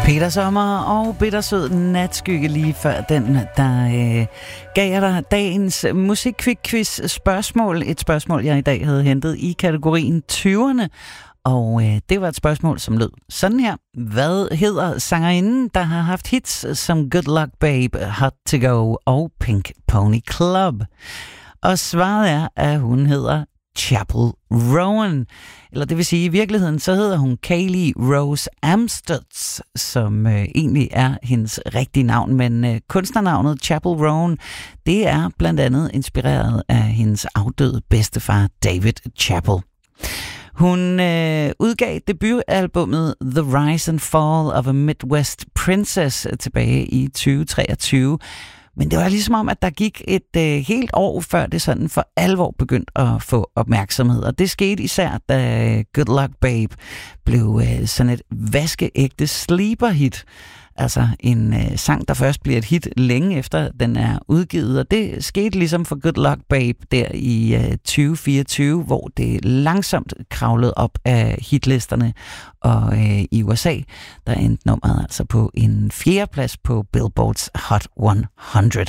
Peter Sommer og bittersød natskygge lige før den, der gav jeg dig dagens musikquiz spørgsmål. Et spørgsmål, jeg i dag havde hentet i kategorien 20'erne. Og det var et spørgsmål, som lød sådan her. Hvad hedder sangerinden, der har haft hits som Good Luck Babe, Hot to Go og Pink Pony Club? Og svaret er, at hun hedder Chappell Roan. Eller det vil sige, i virkeligheden så hedder hun Kaylee Rose Amstutz, som egentlig er hendes rigtige navn. Men kunstnernavnet Chappell Roan, det er blandt andet inspireret af hendes afdøde bedstefar David Chappell. Hun udgav debutalbummet The Rise and Fall of a Midwest Princess tilbage i 2023. Men det var ligesom om, at der gik et helt år, før det sådan for alvor begyndte at få opmærksomhed. Og det skete især, da Good Luck Babe blev sådan et vaskeægte sleeper-hit. Altså en sang, der først bliver et hit længe efter den er udgivet. Og det skete ligesom for Good Luck Babe der i 2024, hvor det langsomt kravlede op af hitlisterne. Og i USA, der endte nummeret altså på en 4. plads på Billboards Hot 100.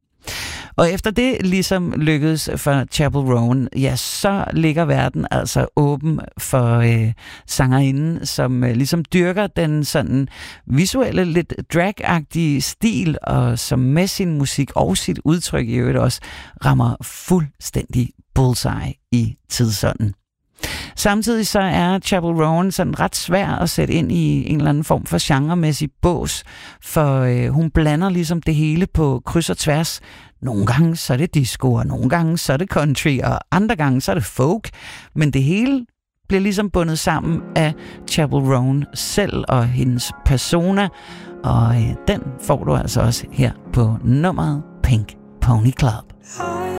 Og efter det ligesom lykkedes for Chappell Roan, ja, så ligger verden altså åben for sangerinden, som ligesom dyrker den sådan visuelle, lidt drag-agtige stil, og som med sin musik og sit udtryk i øvrigt også rammer fuldstændig bullseye i tidsånden. Samtidig så er Chappell Roan sådan ret svær at sætte ind i en eller anden form for genremæssig bås, for hun blander ligesom det hele på kryds og tværs. Nogle gange så er det disco, og nogle gange så er det country, og andre gange så er det folk, men det hele bliver ligesom bundet sammen af Chappell Roan selv og hendes persona, og den får du altså også her på nummeret Pink Pony Club.